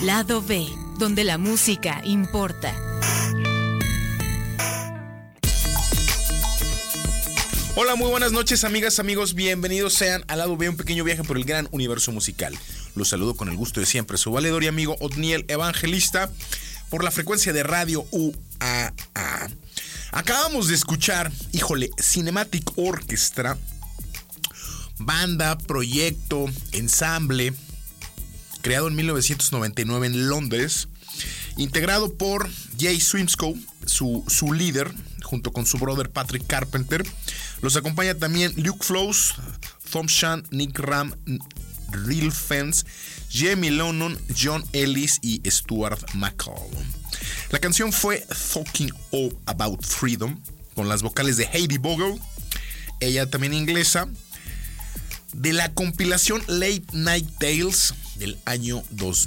Lado B, donde la música importa. Hola, muy buenas noches, amigas, amigos. Bienvenidos sean al Lado B, un pequeño viaje por el gran universo musical. Los saludo con el gusto de siempre, su valedor y amigo Otniel Evangelista, por la frecuencia de Radio UAA. Acabamos de escuchar, Cinematic Orchestra, banda, proyecto, ensamble, creado en 1999 en Londres, integrado por Jay Swimscoe, su líder, junto con su brother Patrick Carpenter. Los acompaña también Luke Flowes, Tom Shan, Nick Ram, Real Fence, Jamie Lennon, John Ellis y Stuart McCallum. La canción fue Talking All About Freedom, con las vocales de Heidi Vogel, ella también inglesa, de la compilación Late Night Tales del año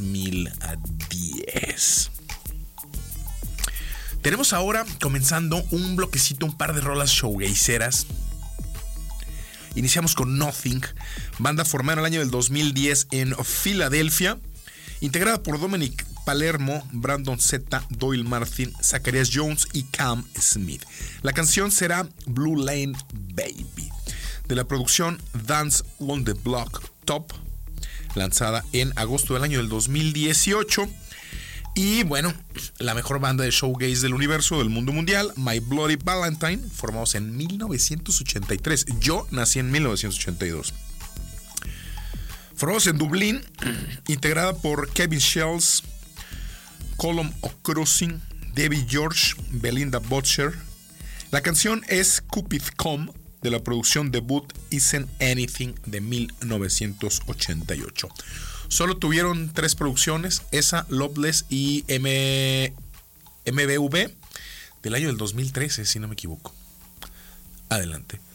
2010. Tenemos ahora, comenzando, un bloquecito, un par de rolas showgazeras. Iniciamos con Nothing, banda formada en el año del 2010 en Filadelfia, integrada por Dominic Palermo, Brandon Z, Doyle Martin, Zacharias Jones y Cam Smith. La canción será Blue Lane Baby, de la producción Dance on the Block Top, lanzada en agosto del año del 2018. Y bueno, la mejor banda de showgaze del universo, del mundo mundial, My Bloody Valentine, formados en 1983. Yo nací en 1982. Formados en Dublín, integrada por Kevin Shells, Colm O'Crossing, Debbie George, Belinda Butcher. La canción es Cupid Come, de la producción debut Isn't Anything de 1988. Solo tuvieron 3 producciones, esa, Loveless y MBV, del año del 2013, si no me equivoco. Adelante.